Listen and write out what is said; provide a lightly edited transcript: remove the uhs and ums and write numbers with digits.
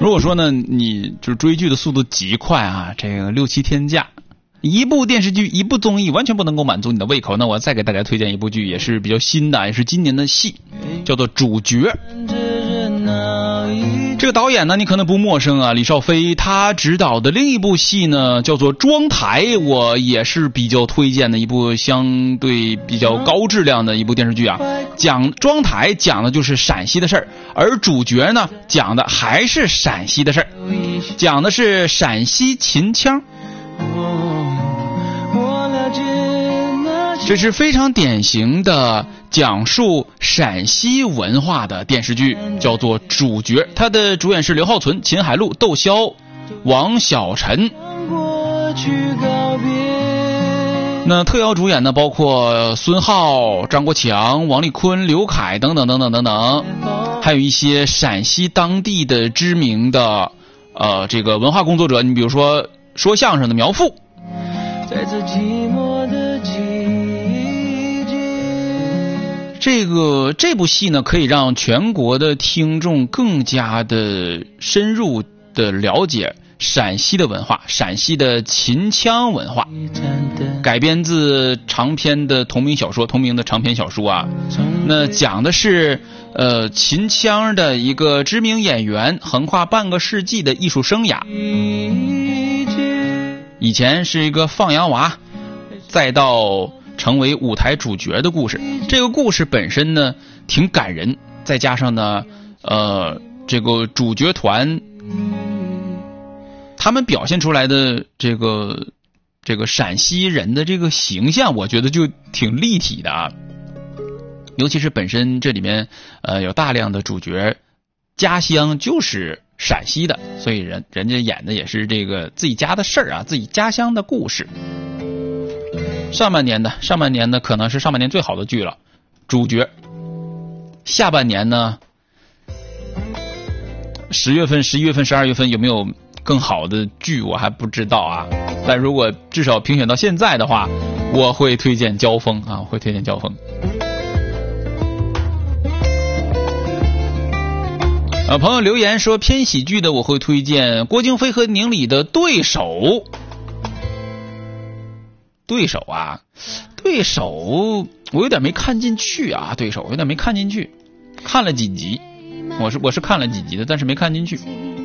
如果说呢，你就是追剧的速度极快啊，这个6、7天假，一部电视剧一部综艺完全不能够满足你的胃口，那我再给大家推荐一部剧，也是比较新的，也是今年的戏，叫做《主角》。这个导演呢，你可能不陌生啊，李少飞，他执导的另一部戏呢叫做《妆台》，我也是比较推荐的一部相对比较高质量的一部电视剧啊。讲妆台讲的就是陕西的事儿，而主角呢讲的还是陕西的事儿，讲的是陕西秦腔。这是非常典型的讲述陕西文化的电视剧，叫做《主角》，它的主演是刘浩存、秦海璐、窦骁、王晓晨。那特邀主演呢，包括孙浩、张国强、王丽坤、刘凯等等等等等等，还有一些陕西当地的知名的这个文化工作者，你比如说说相声的苗阜。在这寂寞的季节，这部戏呢，可以让全国的听众更加的深入的了解陕西的文化，陕西的秦腔文化，改编自同名的长篇小说啊。那讲的是秦腔的一个知名演员横跨半个世纪的艺术生涯。以前是一个放羊娃，再到成为舞台主角的故事。这个故事本身呢挺感人，再加上呢这个主角团他们表现出来的这个陕西人的这个形象，我觉得就挺立体的啊。尤其是本身这里面有大量的主角家乡就是陕西的，所以人家演的也是这个自己家的事儿啊，自己家乡的故事。上半年的可能是上半年最好的剧了，主角。下半年呢，10月份、11月份、12月份有没有更好的剧我还不知道啊。但如果至少评选到现在的话，我会推荐交锋啊，会推荐交锋。朋友留言说偏喜剧的我会推荐郭京飞和宁理的对手。对手我有点没看进去啊，对手有点没看进去，看了几集，我是看了几集的，但是没看进去。